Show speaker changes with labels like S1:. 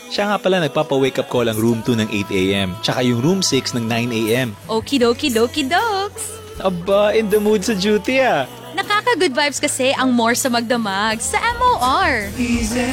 S1: Siya nga pala nagpapa-wake up call ang room 2 ng 8 a.m. Tsaka yung room 6 ng 9 a.m.
S2: Okidoki doki dokes!
S1: Aba, in the mood sa duty ah.
S2: Nakaka-good vibes kasi ang more sa magdamag sa MOR.